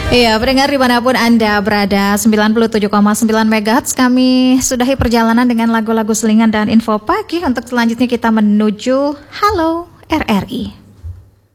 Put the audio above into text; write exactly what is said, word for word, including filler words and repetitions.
Iya, pendengar dimanapun Anda berada, sembilan puluh tujuh koma sembilan megahertz, kami sudahi perjalanan dengan lagu-lagu selingan dan info pagi. Untuk selanjutnya kita menuju Halo R R I.